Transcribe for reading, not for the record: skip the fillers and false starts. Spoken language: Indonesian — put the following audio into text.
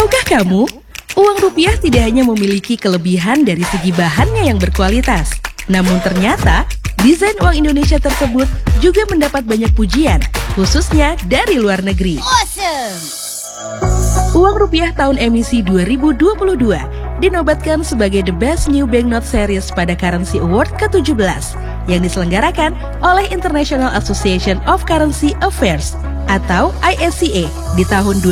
Tahukah kamu, uang rupiah tidak hanya memiliki kelebihan dari segi bahannya yang berkualitas, namun ternyata desain uang Indonesia tersebut juga mendapat banyak pujian, khususnya dari luar negeri. Awesome! Uang rupiah tahun emisi 2022 dinobatkan sebagai The Best New Banknote Series pada Currency Award ke-17 yang diselenggarakan oleh International Association of Currency Affairs atau ISCA di tahun